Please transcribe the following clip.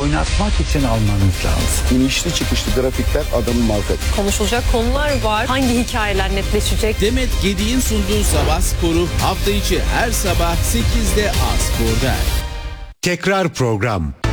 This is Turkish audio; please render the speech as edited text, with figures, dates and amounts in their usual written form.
oynatmak için almanız lazım. İnişli çıkışlı grafikler adamı mahvet. Konuşulacak konular var. Hangi hikayeler netleşecek? Demet Gedik'in sunduğu Sabah Sporu hafta içi her sabah 8'de A Spor'da. Tekrar program.